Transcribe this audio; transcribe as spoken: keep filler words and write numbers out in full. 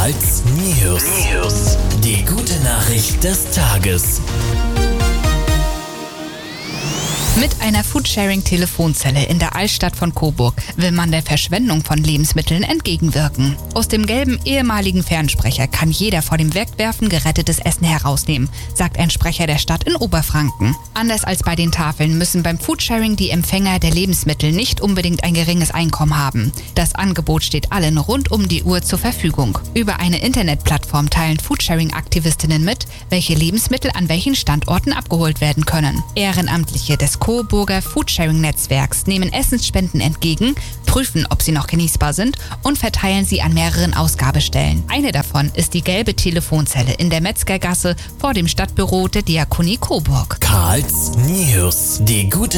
Karls News. Die gute Nachricht des Tages. Mit einer Foodsharing-Telefonzelle in der Altstadt von Coburg will man der Verschwendung von Lebensmitteln entgegenwirken. Aus dem gelben ehemaligen Fernsprecher kann jeder vor dem Wegwerfen gerettetes Essen herausnehmen, sagt ein Sprecher der Stadt in Oberfranken. Anders als bei den Tafeln müssen beim Foodsharing die Empfänger der Lebensmittel nicht unbedingt ein geringes Einkommen haben. Das Angebot steht allen rund um die Uhr zur Verfügung. Über eine Internetplattform teilen Foodsharing-Aktivistinnen mit, welche Lebensmittel an welchen Standorten abgeholt werden können. Ehrenamtliche des Coburger Foodsharing-Netzwerks nehmen Essensspenden entgegen, prüfen, ob sie noch genießbar sind und verteilen sie an mehreren Ausgabestellen. Eine davon ist die gelbe Telefonzelle in der Metzgergasse vor dem Stadtbüro der Diakonie Coburg. Karls News. Die gute